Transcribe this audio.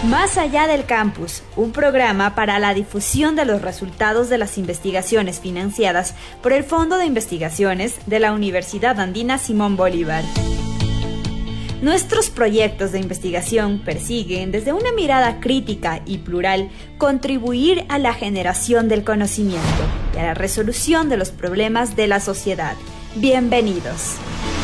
Más allá del campus, un programa para la difusión de los resultados de las investigaciones financiadas por el Fondo de Investigaciones de la Universidad Andina Simón Bolívar. Nuestros proyectos de investigación persiguen, desde una mirada crítica y plural, contribuir a la generación del conocimiento y a la resolución de los problemas de la sociedad. Bienvenidos.